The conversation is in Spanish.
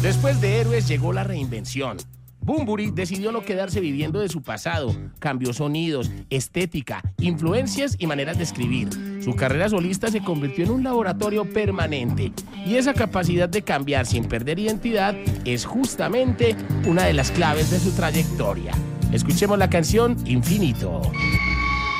Después de Héroes llegó la reinvención. Bunbury decidió no quedarse viviendo de su pasado, cambió sonidos, estética, influencias y maneras de escribir. Su carrera solista se convirtió en un laboratorio permanente y esa capacidad de cambiar sin perder identidad es justamente una de las claves de su trayectoria. Escuchemos la canción Infinito.